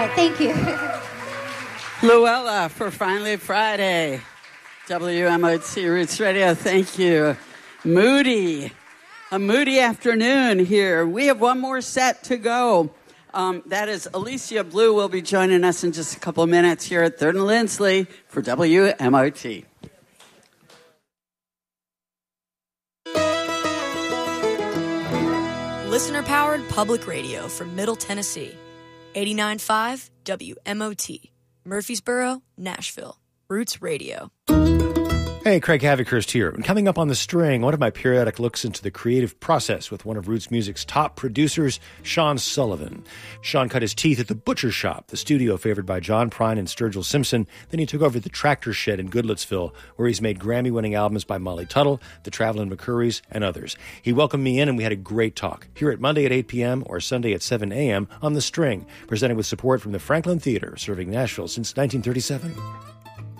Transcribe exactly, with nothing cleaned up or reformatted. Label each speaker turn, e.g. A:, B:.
A: right, thank you.
B: Luella for Finally Friday. W M O T Roots Radio, thank you. Moody. A moody afternoon here. We have one more set to go. Um, that is Alicia Blue will be joining us in just a couple of minutes here at Third and Lindsley for W M O T.
C: Listener-powered public radio from Middle Tennessee. eighty-nine point five W M O T. Murfreesboro, Nashville. Roots Radio.
D: Hey, Craig Havikhurst here. And coming up on The String, one of my periodic looks into the creative process with one of Roots Music's top producers, Sean Sullivan. Sean cut his teeth at the Butcher Shop, the studio favored by John Prine and Sturgill Simpson. Then he took over the Tractor Shed in Goodlettsville, where he's made Grammy-winning albums by Molly Tuttle, the Travelin' McCurries, and others. He welcomed me in, and we had a great talk. Here at Monday at eight p.m. or Sunday at seven a.m. on The String, presented with support from the Franklin Theater, serving Nashville since nineteen thirty-seven.